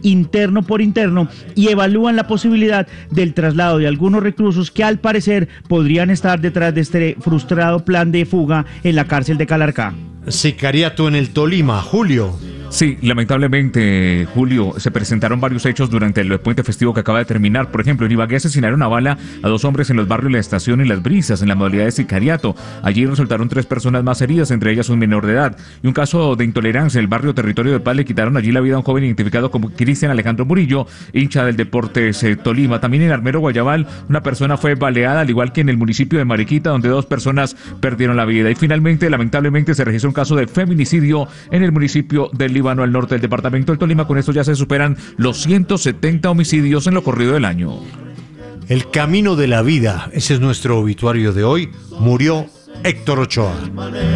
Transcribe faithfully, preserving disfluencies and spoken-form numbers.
interno por interno y evalúan la posibilidad del traslado de algunos reclusos que al parecer podrían estar detrás de este frustrado plan de fuga en la cárcel de Calarcá. Sicariato en el Tolima, Julio. Sí, lamentablemente, Julio, se presentaron varios hechos durante el puente festivo que acaba de terminar. Por ejemplo, en Ibagué asesinaron a bala a dos hombres en los barrios La Estación y Las Brisas, en la modalidad de sicariato. Allí resultaron tres personas más heridas, entre ellas un menor de edad. Y un caso de intolerancia en el barrio Territorio de Paz, le quitaron allí la vida a un joven identificado como Cristian Alejandro Murillo, hincha del Deportes eh, Tolima. También en Armero, Guayabal, una persona fue baleada, al igual que en el municipio de Mariquita, donde dos personas perdieron la vida. Y finalmente, lamentablemente, se registró un caso de feminicidio en el municipio de Líbano, al norte del departamento del Tolima. Con esto ya se superan los ciento setenta homicidios en lo corrido del año. El camino de la vida, ese es nuestro obituario de hoy. Murió Héctor Ochoa.